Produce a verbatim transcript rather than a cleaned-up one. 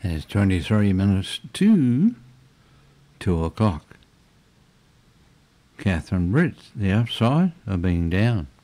It's twenty-three minutes to two o'clock. Catherine Britt, the upside of being down.